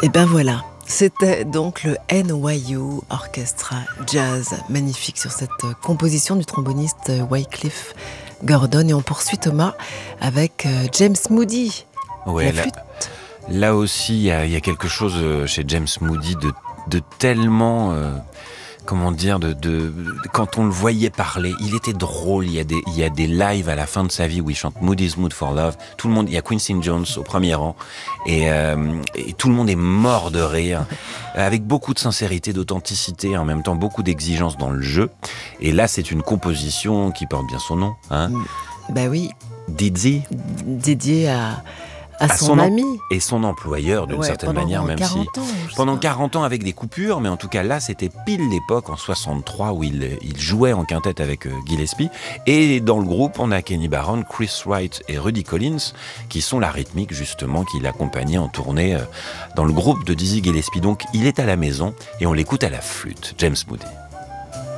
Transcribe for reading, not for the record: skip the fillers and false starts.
Et ben voilà, c'était donc le NYU Orchestra Jazz, magnifique sur cette composition du tromboniste Wycliffe Gordon. Et on poursuit, Thomas, avec James Moody, Ouais, la flûte. Là aussi, il y a quelque chose chez James Moody de tellement... comment dire, quand on le voyait parler, il était drôle. Il y a des lives à la fin de sa vie où il chante Moody's Mood for Love. Tout le monde, il y a Quincy Jones au premier rang, et tout le monde est mort de rire, avec beaucoup de sincérité, d'authenticité, en même temps beaucoup d'exigence dans le jeu. Et là, c'est une composition qui porte bien son nom, hein. Bah oui, Dizzy, dédié à son ami. et son employeur d'une certaine manière, même si pendant 40 ans avec des coupures, mais en tout cas là c'était pile l'époque en 63 où il jouait en quintette avec Gillespie, et dans le groupe on a Kenny Barron, Chris Wright et Rudy Collins qui sont la rythmique justement qui l'accompagnait en tournée dans le groupe de Dizzy Gillespie. Donc il est à la maison et on l'écoute à la flûte, James Moody.